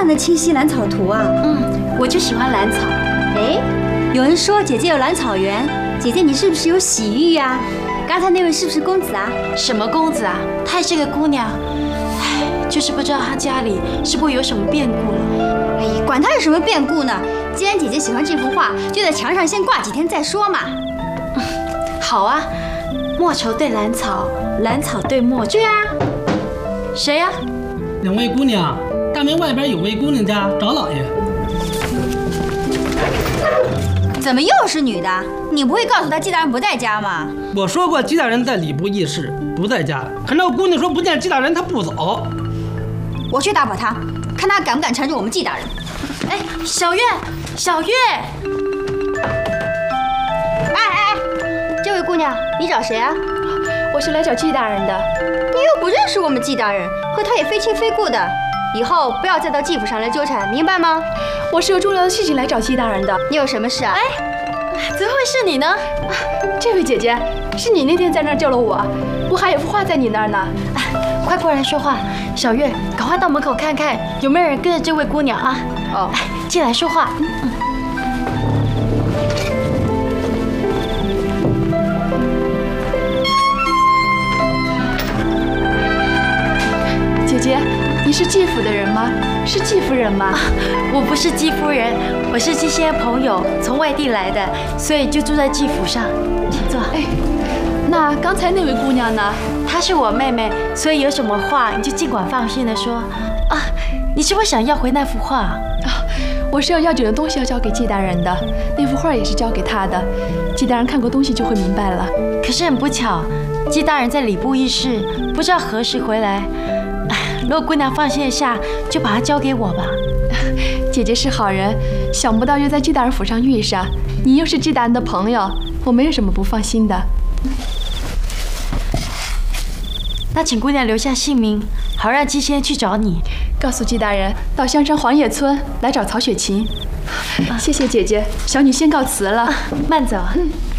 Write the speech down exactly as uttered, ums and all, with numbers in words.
样的清晰兰草图啊？ 嗯，我就喜欢兰草。 哎，有人说姐姐有兰草缘，姐姐你是不是有喜遇啊？刚才那位是不是公子啊？ 什么公子啊？她也是个姑娘。唉，就是不知道她家里是不是有什么变故了。 哎，管她有什么变故呢？既然姐姐喜欢这幅画，就在墙上先挂几天再说嘛。 嗯，好啊，莫愁对兰草，兰草对莫愁。 对啊。 谁呀？ 两位姑娘，大门外边有位姑娘家找老爷。 怎么又是女的？你不会告诉她季大人不在家吗？ 我说过季大人在礼部议事，不在家。可那姑娘说不见季大人，她不走。 我去打跑她，看她敢不敢缠住我们季大人。 哎，小月，小月！ 哎哎哎，这位姑娘，你找谁啊？ 我是来找季大人的。 你又不认识我们季大人，和他也非亲非故的，以后不要再到季府上来纠缠，明白吗？ 我是有重要的事情来找季大人的。 你有什么事啊？ 哎，怎么会是你呢？ 啊，这位姐姐，是你那天在那儿救了我，我还有幅画在你那儿呢。 哎，快过来说话，小月，赶快到门口看看有没有人跟着这位姑娘啊！ 哦， 哎，进来说话。嗯嗯。 姐姐，你是季府的人吗？是季夫人吗？ 啊，我不是季夫人，我是季先生朋友，从外地来的，所以就住在季府上。请坐。 哎，那刚才那位姑娘呢？ 她是我妹妹，所以有什么话你就尽管放心的说。啊，你是不是想要回那幅画？啊， 我是有要紧的东西要交给季大人的，那幅画也是交给他的。季大人看过东西就会明白了。 可是很不巧，季大人在礼部议事，不知道何时回来。如果姑娘放心得下，就把它交给我吧。 姐姐是好人，想不到又在季大人府上遇上，你又是季大人的朋友，我没有什么不放心的。 那请姑娘留下姓名，好让季先生去找你。 告诉季大人，到香山黄叶村来找曹雪芹。谢谢姐姐，小女先告辞了。 啊，慢走。嗯。